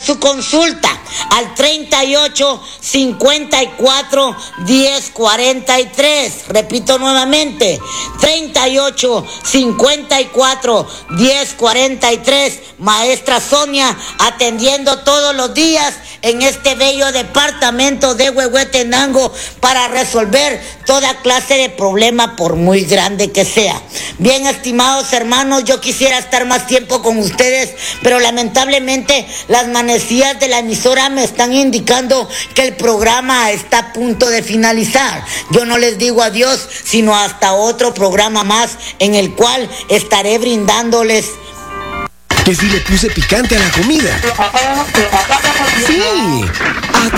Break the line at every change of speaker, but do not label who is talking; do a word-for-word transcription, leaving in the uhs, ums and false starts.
su consulta al treinta y ocho, cincuenta y cuatro, diez, cuarenta y tres. Repito nuevamente, treinta y ocho, cincuenta y cuatro, diez, cuarenta y tres. Maestra Sonia, atendiendo todos los días en este bello departamento de Huehuetenango para resolver toda clase de problema, por muy grande que sea. Bien, estimados hermanos, yo quisiera estar más tiempo con ustedes, pero lamentablemente las manecillas de la emisora me están indicando que el programa está a punto de finalizar. Yo no les digo adiós, sino hasta otro programa más en el cual estaré brindándoles.
Que si le puse picante a la comida. Sí, a